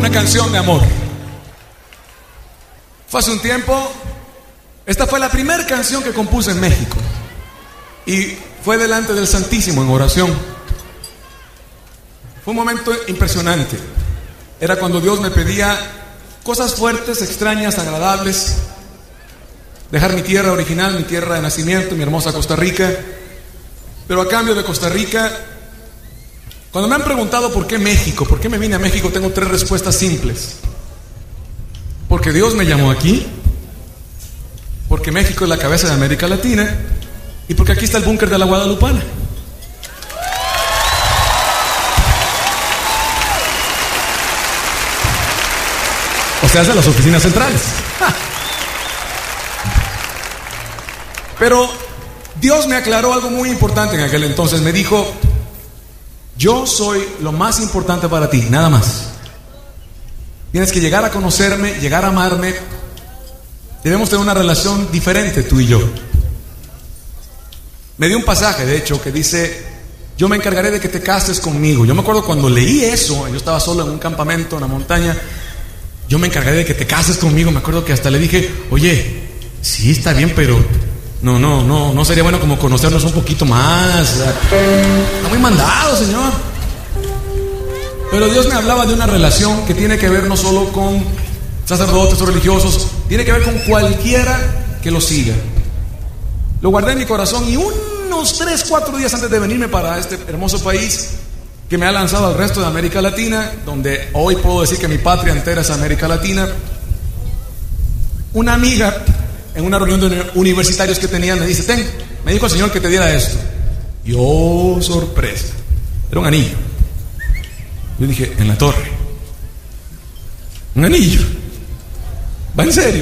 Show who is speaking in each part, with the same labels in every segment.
Speaker 1: una canción de amor. Fue hace un tiempo. Esta fue la primera canción que compuse en México. Y fue delante del Santísimo en oración. Fue un momento impresionante. Era cuando Dios me pedía cosas fuertes, extrañas, agradables. Dejar mi tierra original, mi tierra de nacimiento, mi hermosa Costa Rica. Pero a cambio de Costa Rica, cuando me han preguntado por qué México, por qué me vine a México, tengo 3 respuestas simples. Porque Dios me llamó aquí, porque México es la cabeza de América Latina y porque aquí está el búnker de la Guadalupana. O sea, es de las oficinas centrales. Pero Dios me aclaró algo muy importante en aquel entonces. Me dijo: yo soy lo más importante para ti, nada más. Tienes que llegar a conocerme, llegar a amarme. Debemos tener una relación diferente tú y yo. Me dio un pasaje, de hecho, que dice: yo me encargaré de que te cases conmigo. Yo me acuerdo cuando leí eso, yo estaba solo en un campamento en la montaña. Yo me encargaré de que te cases conmigo. Me acuerdo que hasta le dije: oye, sí, está bien, pero no sería bueno como conocernos un poquito más. Está muy mandado, Señor. Pero Dios me hablaba de una relación que tiene que ver no solo con sacerdotes o religiosos, tiene que ver con cualquiera que lo siga. Lo guardé en mi corazón y unos 3-4 días antes de venirme para este hermoso país que me ha lanzado al resto de América Latina, donde hoy puedo decir que mi patria entera es América Latina, una amiga en una reunión de universitarios que tenían me dice: me dijo el Señor que te diera esto. Y oh, sorpresa, era un anillo. Yo dije: en la torre, un anillo, va en serio.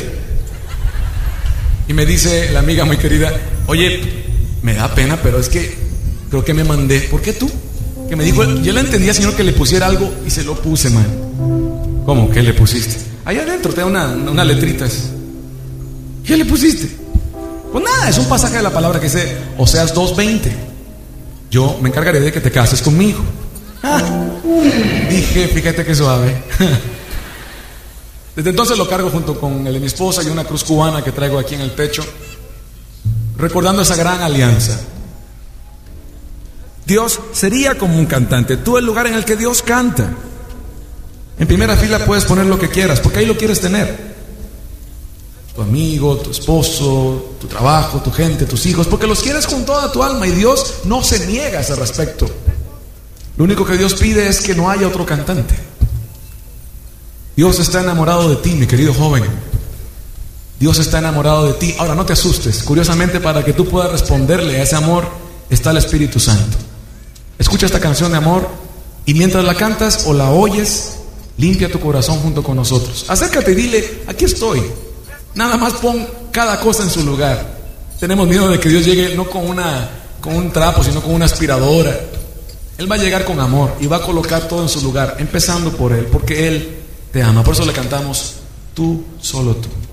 Speaker 1: Y me dice la amiga muy querida: oye, me da pena, pero es que creo que me mandé. ¿Por qué tú? Que me dijo, yo le entendía, Señor, que le pusiera algo y se lo puse, man. ¿Cómo? ¿Qué le pusiste? Allá adentro te da unas letritas. ¿Qué le pusiste? Pues nada, es un pasaje de la palabra que dice Oseas 2:20. Yo me encargaré de que te cases conmigo. Dije, fíjate qué suave. Desde entonces lo cargo junto con el de mi esposa y una cruz cubana que traigo aquí en el pecho, recordando esa gran alianza. Dios sería como un cantante, tú el lugar en el que Dios canta. En primera fila puedes poner lo que quieras, porque ahí lo quieres tener. Tu amigo, tu esposo, tu trabajo, tu gente, tus hijos, porque los quieres con toda tu alma y Dios no se niega a ese respecto. Lo único que Dios pide es que no haya otro cantante. Dios está enamorado de ti, mi querido joven. Dios está enamorado de ti. Ahora, no te asustes. Curiosamente, para que tú puedas responderle a ese amor, está el Espíritu Santo. Escucha esta canción de amor y mientras la cantas o la oyes, limpia tu corazón junto con nosotros. Acércate y dile: aquí estoy. Nada más pon cada cosa en su lugar. Tenemos miedo de que Dios llegue no con un trapo, sino con una aspiradora. Él va a llegar con amor y va a colocar todo en su lugar, empezando por Él, porque Él te ama. Por eso le cantamos: tú, solo tú.